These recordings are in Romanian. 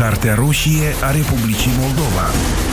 Cartea roșie a Republicii Moldova.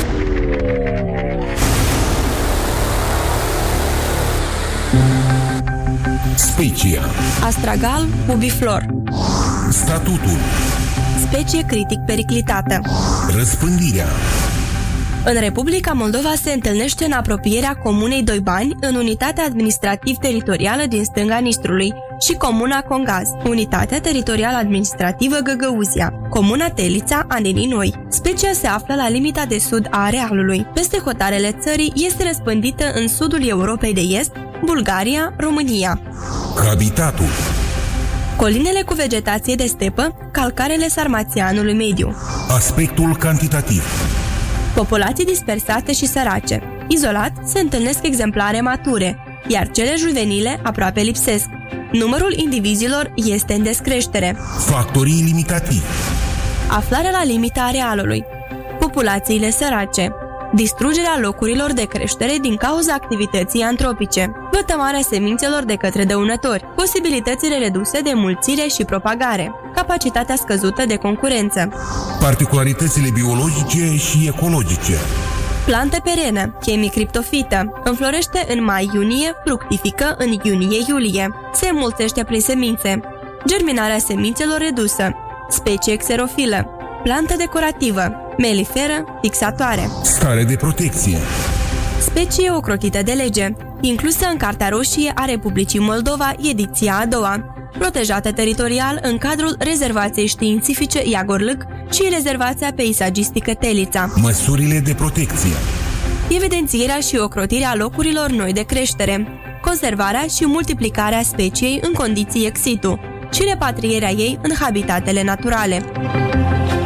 Specia. Astragal pubiflor. Statutul. Specie critic periclitată. Răspândirea. În Republica Moldova se întâlnește în apropierea comunei Doibani, în unitatea administrativ-teritorială din stânga Nistrului, și comuna Congaz, unitatea teritorial-administrativă Găgăuzia, comuna Telița, Anenii Noi. Specia se află la limita de sud a arealului. Peste hotarele țării este răspândită în sudul Europei de Est, Bulgaria, România. Habitatul. Colinele cu vegetație de stepă, calcarele Sarmațianului mediu. Aspectul cantitativ. Populații dispersate și sărace. Izolat se întâlnesc exemplare mature, iar cele juvenile aproape lipsesc. Numărul indivizilor este în descreștere. Factorii limitativi. Aflarea la limita arealului. Populațiile sărace. Distrugerea locurilor de creștere din cauza activității antropice. Vătămarea semințelor de către dăunători. Posibilitățile reduse de mulțire și propagare. Capacitatea scăzută de concurență. Particularitățile biologice și ecologice. Plantă perenă, chemicriptofită. Înflorește în mai-iunie, fructifică în iunie-iulie. Se înmulțește prin semințe. Germinarea semințelor redusă. Specie xerofilă. Plantă decorativă. Meliferă, fixatoare. Stare de protecție. Specie ocrotită de lege, inclusă în Cartea Roșie a Republicii Moldova, ediția a doua, protejată teritorial în cadrul Rezervației Științifice Iagorlâc și Rezervația Peisagistică Telița. Măsurile de protecție. Evidențierea și ocrotirea locurilor noi de creștere, conservarea și multiplicarea speciei în condiții ex situ și repatrierea ei în habitatele naturale.